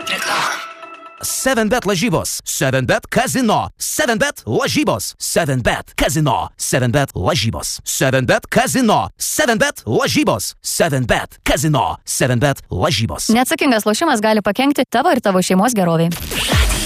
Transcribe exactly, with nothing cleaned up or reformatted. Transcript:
Reklama. seven bet lažybos, seven bet kazino, seven bet lažybos, seven bet kazino, seven bet lažybos, seven bet kazino, seven bet lažybos, seven bet kazino, seven bet lažybos. Neatsakingas lošimas gali pakenkti tavo ir tavo šeimos geroviai.